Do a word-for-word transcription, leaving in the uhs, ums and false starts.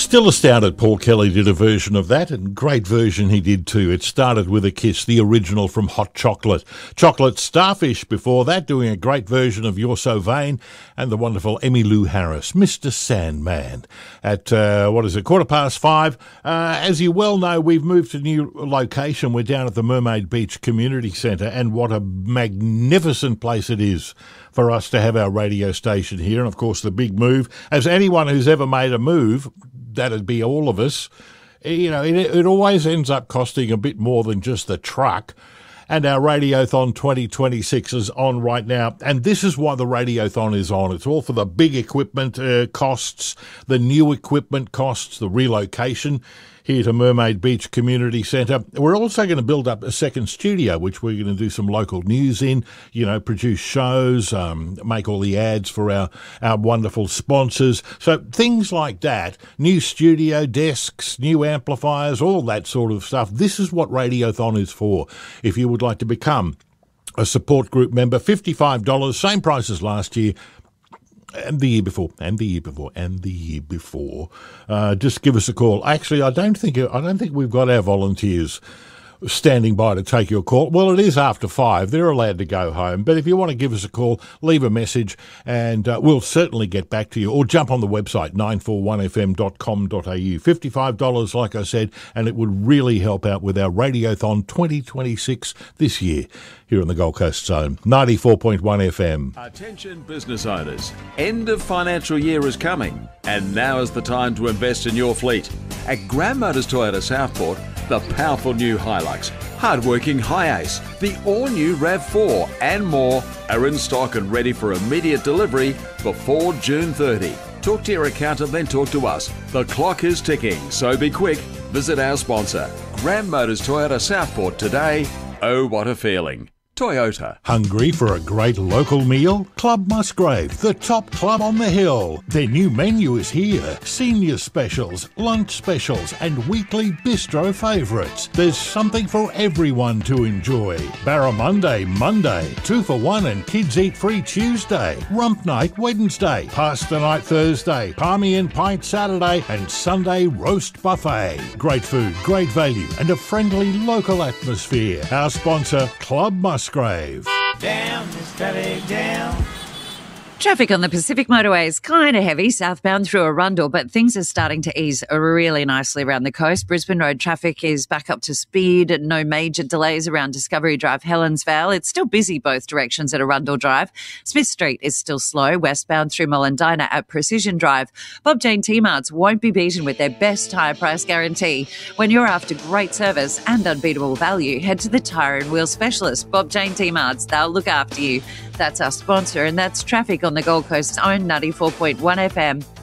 Still astounded Paul Kelly did a version of that, and great version he did too. It started with a kiss, the original from Hot Chocolate. Chocolate Starfish before that, doing a great version of You're So Vain, and the wonderful Emmylou Harris, Mister Sandman. At, uh, what is it, quarter past five. Uh, as you well know, we've moved to a new location. We're down at the Mermaid Beach Community Centre, and what a magnificent place it is for us to have our radio station here. And, of course, the big move, as anyone who's ever made a move, that'd be all of us, you know, it, it always ends up costing a bit more than just the truck. And our Radiothon twenty twenty-six is on right now. And this is why the Radiothon is on. It's all for the big equipment uh, costs, the new equipment costs, the relocation here to Mermaid Beach Community Centre. We're also going to build up a second studio, which we're going to do some local news in, you know, produce shows, um, make all the ads for our, our wonderful sponsors. So things like that, new studio, desks, new amplifiers, all that sort of stuff. This is what Radiothon is for. If you would like to become a support group member, fifty-five dollars, same price as last year, and the year before, and the year before, and the year before. Uh, just give us a call. Actually, I don't think I don't think we've got our volunteers standing by to take your call. Well, it is after five. They're allowed to go home. But if you want to give us a call, leave a message, and uh, we'll certainly get back to you. Or jump on the website, nine four one f m dot com dot a u. fifty-five dollars, like I said, and it would really help out with our Radiothon twenty twenty-six this year here in the Gold Coast Zone. ninety-four point one F M. Attention business owners. End of financial year is coming, and now is the time to invest in your fleet. At Grand Motors Toyota Southport, the powerful new Hilux, hard-working Hi-Ace, the all-new RAV four and more are in stock and ready for immediate delivery before June thirtieth. Talk to your accountant, then talk to us. The clock is ticking, so be quick. Visit our sponsor, Grand Motors Toyota Southport today. Oh, what a feeling. Toyota. Hungry for a great local meal? Club Musgrave, the top club on the hill. Their new menu is here. Senior specials, lunch specials, and weekly bistro favourites. There's something for everyone to enjoy. Barramundi Monday, two for one and kids eat free Tuesday. Rump night Wednesday, pasta night Thursday, palmy and pint Saturday, and Sunday roast buffet. Great food, great value, and a friendly local atmosphere. Our sponsor, Club Musgrave. Down, Miss Traffic, down. Traffic on the Pacific Motorway is kind of heavy southbound through Arundel, but things are starting to ease really nicely around the coast. Brisbane Road traffic is back up to speed. No major delays around Discovery Drive, Helensvale. It's still busy both directions at Arundel Drive. Smith Street is still slow westbound through Mullendina at Precision Drive. Bob Jane T-Marts won't be beaten with their best tyre price guarantee. When you're after great service and unbeatable value, head to the Tyre and Wheel Specialist, Bob Jane T-Marts. They'll look after you. That's our sponsor, and that's traffic on the Gold Coast's own ninety-four point one F M.